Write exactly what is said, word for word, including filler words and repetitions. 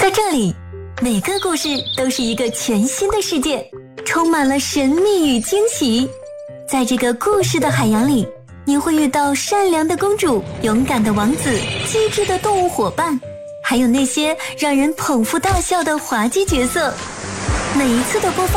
在这里，每个故事都是一个全新的世界，充满了神秘与惊喜。在这个故事的海洋里，你会遇到善良的公主、勇敢的王子、机智的动物伙伴，还有那些让人捧腹大笑的滑稽角色。每一次的播放